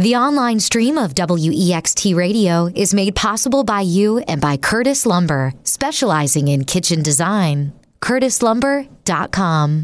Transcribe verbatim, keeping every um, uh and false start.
The online stream of W E X T Radio is made possible by you and by Curtis Lumber, specializing in kitchen design. curtis lumber dot com